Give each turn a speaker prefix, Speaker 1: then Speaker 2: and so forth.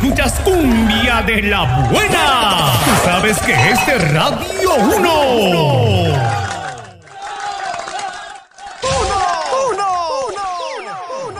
Speaker 1: escuchas cumbia de la buena. Tú sabes que este es Radio 1.